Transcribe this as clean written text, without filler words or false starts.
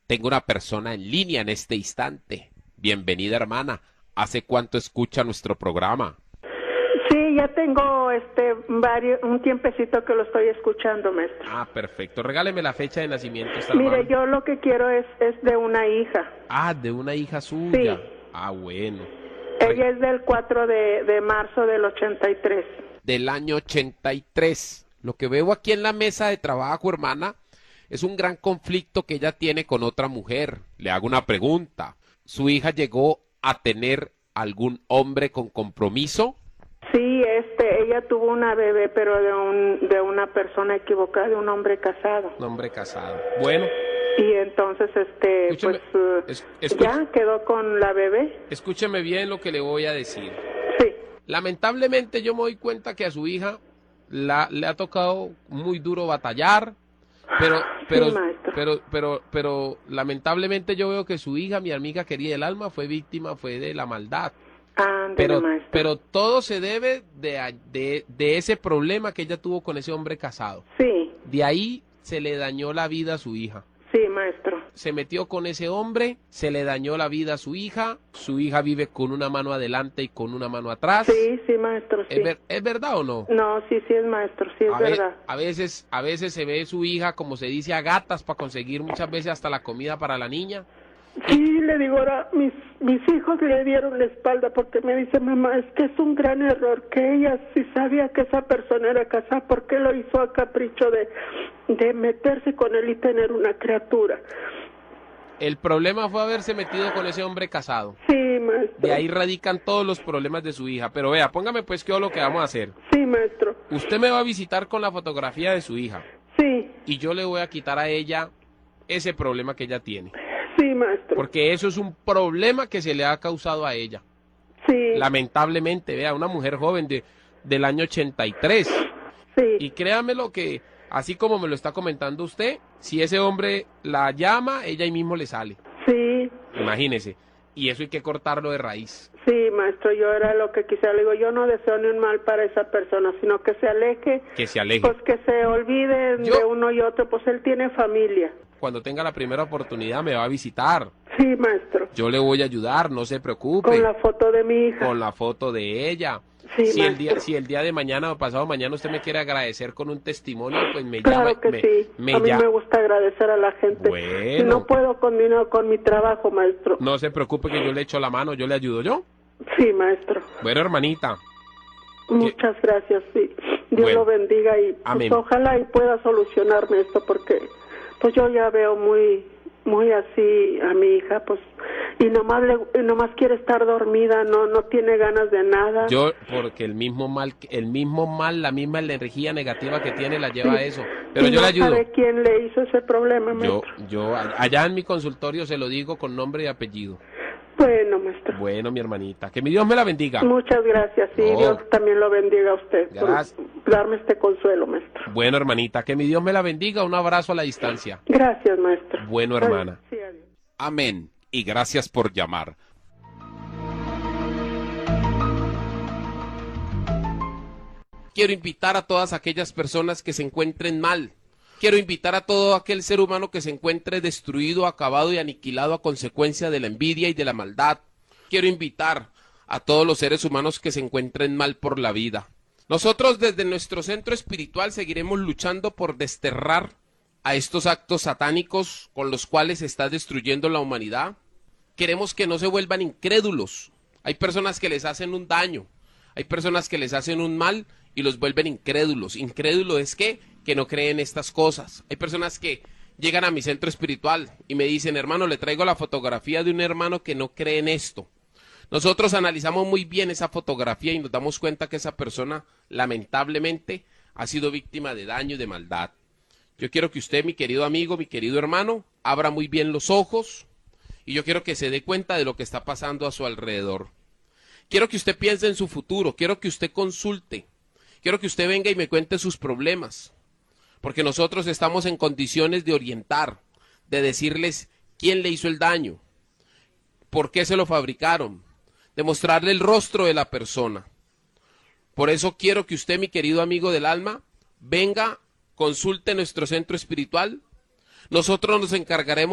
Tengo una persona en línea en este instante. Bienvenida, hermana. ¿Hace cuánto escucha nuestro programa? Sí, ya tengo un tiempecito que lo estoy escuchando, maestro. Ah, perfecto. Regáleme la fecha de nacimiento, está Mire, amable. yo lo que quiero es de una hija. Ah, de una hija suya. Sí. Ah, bueno. Ella es del 4 de marzo del 83. Del año 83. Lo que veo aquí en la mesa de trabajo, hermana, es un gran conflicto que ella tiene con otra mujer. Le hago una pregunta. ¿Su hija llegó a tener algún hombre con compromiso? Sí, ella tuvo una bebé, pero de una persona equivocada, de un hombre casado. Un hombre casado. Bueno. Y entonces, Escúcheme, ya quedó con la bebé. Escúcheme bien lo que le voy a decir. Sí. Lamentablemente yo me doy cuenta que a su hija le ha tocado muy duro batallar, Sí, maestro. pero lamentablemente yo veo que su hija, mi amiga querida del alma, fue víctima, fue de la maldad. Ándele, maestro. Pero todo se debe de ese problema que ella tuvo con ese hombre casado. Sí. De ahí se le dañó la vida a su hija. Sí, maestro. Se metió con ese hombre, se le dañó la vida a su hija vive con una mano adelante y con una mano atrás. Sí, sí, maestro, sí. ¿Es verdad o no? No, sí, sí es maestro, sí es verdad. A veces se ve su hija, como se dice, a gatas para conseguir muchas veces hasta la comida para la niña. Sí, le digo, ahora mis hijos le dieron la espalda porque me dice, mamá, es que es un gran error que ella, si sabía que esa persona era casada, ¿por qué lo hizo a capricho de meterse con él y tener una criatura? El problema fue haberse metido con ese hombre casado. Sí, maestro. De ahí radican todos los problemas de su hija. Pero vea, póngame pues qué es lo que vamos a hacer. Sí, maestro. Usted me va a visitar con la fotografía de su hija. Sí. Y yo le voy a quitar a ella ese problema que ella tiene. Sí, maestro. Porque eso es un problema que se le ha causado a ella. Sí. Lamentablemente, vea, una mujer joven del año 83. Sí. Y créame lo que, así como me lo está comentando usted, si ese hombre la llama, ella ahí mismo le sale. Sí. Imagínese. Y eso hay que cortarlo de raíz. Sí, maestro, yo era lo que quisiera. Le digo, yo no deseo ni un mal para esa persona, sino que se aleje. Que se aleje. Pues que se olviden de uno y otro, pues él tiene familia. Cuando tenga la primera oportunidad me va a visitar. Sí, maestro. Yo le voy a ayudar, no se preocupe. Con la foto de mi hija. Con la foto de ella. Sí, si maestro. el día de mañana o pasado mañana usted me quiere agradecer con un testimonio, pues me Claro llama. que sí. A mí me gusta agradecer a la gente. Bueno. Si no puedo continuar con mi trabajo, maestro. No se preocupe que yo le echo la mano, yo le ayudo yo. Sí, maestro. Bueno, hermanita. Muchas gracias, sí. Dios lo bendiga y pues, ojalá y pueda solucionarme esto porque pues yo ya veo muy así a mi hija, pues, y nomás quiere estar dormida, no tiene ganas de nada. Porque el mismo mal, la misma energía negativa que tiene la lleva a eso. Pero y yo no le ayudo. ¿Sabe quién le hizo ese problema, maestro? Yo allá en mi consultorio se lo digo con nombre y apellido. Bueno, maestro. Bueno, mi hermanita, que mi Dios me la bendiga. Muchas gracias, sí, Dios también lo bendiga a usted. Gracias. Por darme este consuelo, maestro. Bueno, hermanita, que mi Dios me la bendiga, un abrazo a la distancia. Gracias, maestro. Bueno, hermana. Sí, adiós. Amén, y gracias por llamar. Quiero invitar a todas aquellas personas que se encuentren mal. Quiero invitar a todo aquel ser humano que se encuentre destruido, acabado y aniquilado a consecuencia de la envidia y de la maldad. Quiero invitar a todos los seres humanos que se encuentren mal por la vida. Nosotros desde nuestro centro espiritual seguiremos luchando por desterrar a estos actos satánicos con los cuales se está destruyendo la humanidad. Queremos que no se vuelvan incrédulos. Hay personas que les hacen un daño, hay personas que les hacen un mal y los vuelven incrédulos. Incrédulo es que no creen estas cosas. Hay personas que llegan a mi centro espiritual y me dicen, hermano, le traigo la fotografía de un hermano que no cree en esto. Nosotros analizamos muy bien esa fotografía y nos damos cuenta que esa persona, lamentablemente, ha sido víctima de daño y de maldad. Yo quiero que usted, mi querido amigo, mi querido hermano, abra muy bien los ojos y yo quiero que se dé cuenta de lo que está pasando a su alrededor. Quiero que usted piense en su futuro, quiero que usted consulte, quiero que usted venga y me cuente sus problemas. Porque nosotros estamos en condiciones de orientar, de decirles quién le hizo el daño, por qué se lo fabricaron, de mostrarle el rostro de la persona. Por eso quiero que usted, mi querido amigo del alma, venga, consulte nuestro centro espiritual. Nosotros nos encargaremos